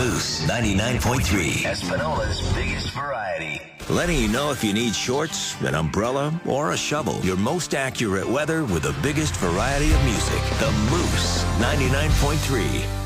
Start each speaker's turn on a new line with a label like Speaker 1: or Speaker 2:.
Speaker 1: Moose 99.3.
Speaker 2: Espinola's biggest variety.
Speaker 1: Letting you know if you need shorts, an umbrella, or a shovel. Your most accurate weather with the biggest variety of music. The Moose 99.3.